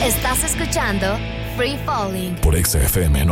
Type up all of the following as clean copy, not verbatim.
Estás escuchando Free Falling por XFM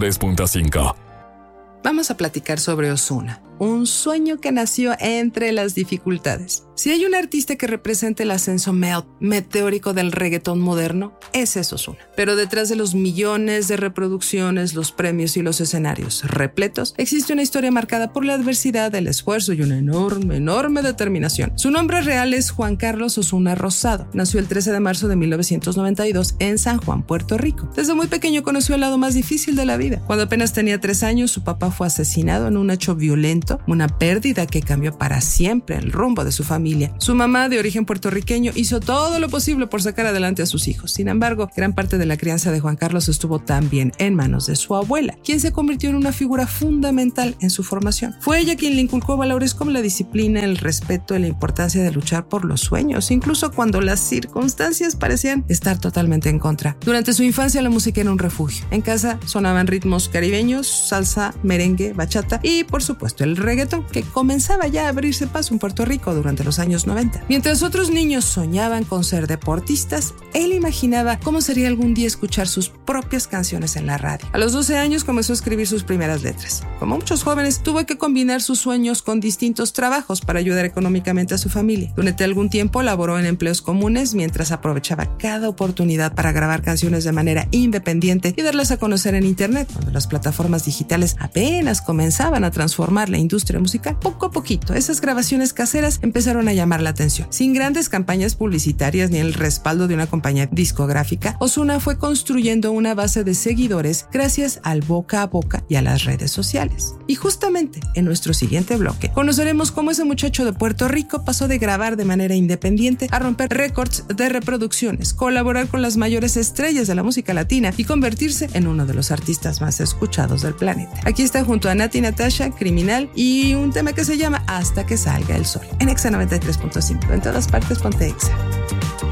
93.5. Vamos a platicar sobre Ozuna, un sueño que nació entre las dificultades. Si hay un artista que representa el ascenso meteórico del reggaetón moderno, ese es Ozuna. Pero detrás de los millones de reproducciones, los premios y los escenarios repletos, existe una historia marcada por la adversidad, el esfuerzo y una enorme determinación. Su nombre real es Juan Carlos Ozuna Rosado. Nació el 13 de marzo de 1992 en San Juan, Puerto Rico. Desde muy pequeño conoció el lado más difícil de la vida. Cuando apenas tenía 3 años, su papá fue asesinado en un hecho violento, una pérdida que cambió para siempre el rumbo de su familia. Su mamá, de origen puertorriqueño, hizo todo lo posible por sacar adelante a sus hijos. Sin embargo, gran parte de la crianza de Juan Carlos estuvo también en manos de su abuela, quien se convirtió en una figura fundamental en su formación. Fue ella quien le inculcó valores como la disciplina, el respeto y la importancia de luchar por los sueños, incluso cuando las circunstancias parecían estar totalmente en contra. Durante su infancia, la música era un refugio. En casa sonaban ritmos caribeños, salsa, merengue, bachata y, por supuesto, el reggaetón, que comenzaba ya a abrirse paso en Puerto Rico durante los años 90. Mientras otros niños soñaban con ser deportistas, él imaginaba cómo sería algún día escuchar sus propias canciones en la radio. A los 12 años comenzó a escribir sus primeras letras. Como muchos jóvenes, tuvo que combinar sus sueños con distintos trabajos para ayudar económicamente a su familia. Durante algún tiempo laboró en empleos comunes mientras aprovechaba cada oportunidad para grabar canciones de manera independiente y darlas a conocer en internet. Cuando las plataformas digitales apenas comenzaban a transformar la industria musical, poco a poquito esas grabaciones caseras empezaron a llamar la atención. Sin grandes campañas publicitarias ni el respaldo de una compañía discográfica, Ozuna fue construyendo una base de seguidores gracias al boca a boca y a las redes sociales. Y justamente en nuestro siguiente bloque conoceremos cómo ese muchacho de Puerto Rico pasó de grabar de manera independiente a romper récords de reproducciones, colaborar con las mayores estrellas de la música latina y convertirse en uno de los artistas más escuchados del planeta. Aquí está junto a Nati Natasha, Criminal y un tema que se llama Hasta que salga el sol. En Exa 93.5. En todas partes, ponte Exa.